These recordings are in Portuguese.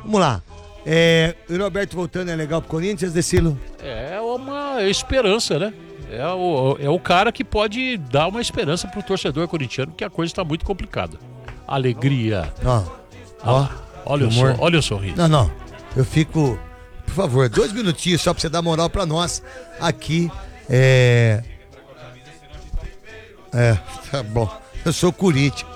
Vamos lá. O Roberto voltando é legal pro Corinthians, Decilo? É uma esperança, né? É o cara que pode dar uma esperança pro torcedor corintiano, porque a coisa está muito complicada. Alegria. Olha o sorriso. Não. Eu fico... Por favor, 2 minutinhos só pra você dar moral pra nós aqui. Tá bom. Eu sou Corinthians.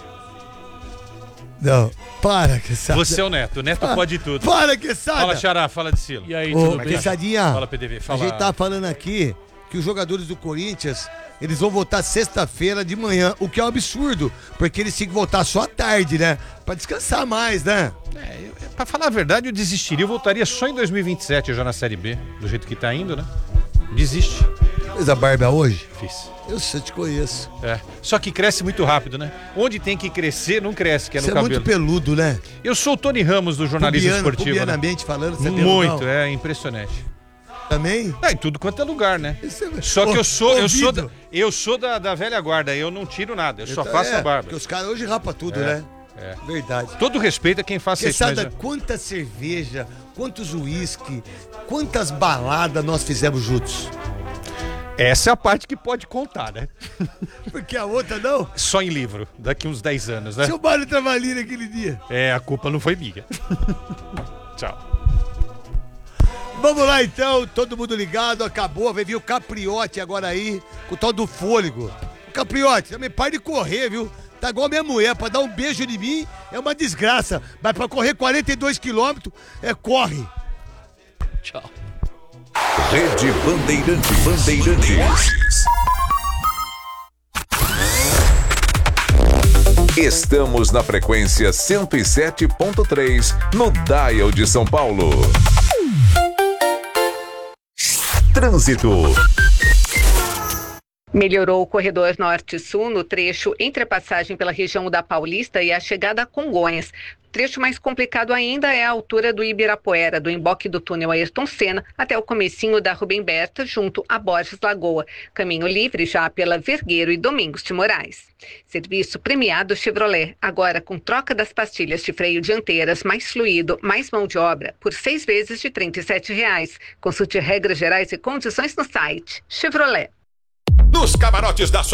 Não, para, Quesada. Você é o Neto. O Neto pode tudo. Para, Quesada. Fala, Xará. Fala, Decilo. E aí, tudo bem? Quessadinha, Fala, PDV. a gente tá falando aqui que os jogadores do Corinthians, eles vão voltar sexta-feira de manhã, o que é um absurdo, porque eles têm que voltar só à tarde, né? Pra descansar mais, né? Pra falar a verdade, eu desistiria. Eu voltaria só em 2027, já na Série B, do jeito que tá indo, né? Desiste. Fez a barba hoje? Fiz. Eu te conheço. Só que cresce muito rápido, né? Onde tem que crescer, não cresce, que é no cabelo. Você é muito peludo, né? Eu sou o Tony Ramos do jornalismo esportivo. Pubianamente falando, você é muito, peludão. é impressionante. Também? Em tudo quanto é lugar, né? Só que eu sou da velha guarda, eu não tiro nada, eu só faço a barba. Porque os caras hoje rapam tudo, né? Verdade. Todo respeito a quem faça isso. Sabe quanta cerveja, quantos uísque, quantas baladas nós fizemos juntos? Essa é a parte que pode contar, né? Porque a outra não? Só em livro, daqui uns 10 anos, né? Seu Mário Travalini naquele dia. A culpa não foi minha. Tchau. Vamos lá então, todo mundo ligado, acabou, vai vir o Capriote agora aí, com o tal do fôlego. Capriote, também para de correr, viu? Tá igual a minha mulher, pra dar um beijo em mim é uma desgraça, mas pra correr 42 quilômetros, corre. Tchau. Rede Bandeirantes. Estamos na frequência 107.3 no Dial de São Paulo. Trânsito. Melhorou o corredor norte-sul no trecho entre a passagem pela região da Paulista e a chegada a Congonhas. O trecho mais complicado ainda é a altura do Ibirapuera, do emboque do túnel Ayrton Senna até o comecinho da Rubem Berta, junto a Borges Lagoa. Caminho livre já pela Vergueiro e Domingos de Moraes. Serviço premiado Chevrolet, agora com troca das pastilhas de freio dianteiras, mais fluido, mais mão de obra, por 6 vezes de R$ 37,00. Consulte regras gerais e condições no site Chevrolet. Nos camarotes da